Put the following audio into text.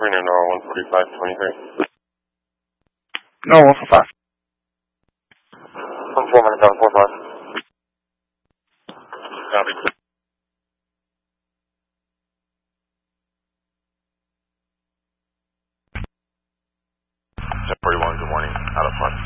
California, Nora 14523. No, 145. 4 minutes out, 45. Copy. 1041, good morning. Out of front.